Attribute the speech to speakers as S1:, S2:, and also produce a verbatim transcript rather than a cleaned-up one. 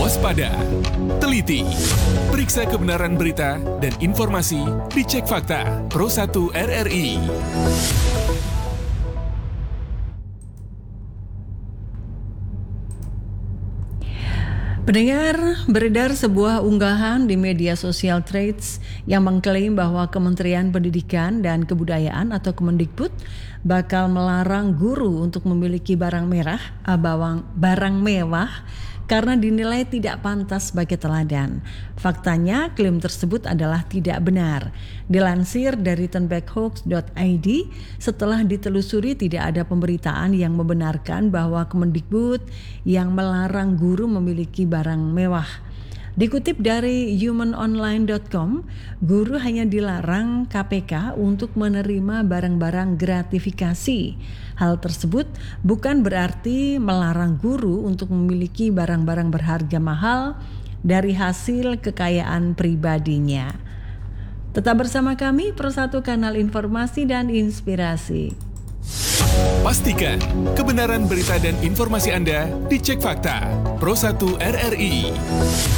S1: waspada, teliti, periksa kebenaran berita dan informasi, dicek fakta. Pro satu R R I.
S2: Pendengar, beredar sebuah unggahan di media sosial Threads yang mengklaim bahwa Kementerian Pendidikan dan Kebudayaan atau Kemendikbud bakal melarang guru untuk memiliki barang merah, bawang, barang mewah karena dinilai tidak pantas sebagai teladan. Faktanya, klaim tersebut adalah tidak benar. Dilansir dari tenbekhoax dot i d, setelah ditelusuri tidak ada pemberitaan yang membenarkan bahwa Kemendikbud yang melarang guru memiliki barang mewah. Dikutip dari human online dot com, guru hanya dilarang K P K untuk menerima barang-barang gratifikasi. Hal tersebut bukan berarti melarang guru untuk memiliki barang-barang berharga mahal dari hasil kekayaan pribadinya. Tetap bersama kami, Pro satu Kanal Informasi dan Inspirasi.
S1: Pastikan kebenaran berita dan informasi Anda dicek fakta. Pro satu R R I.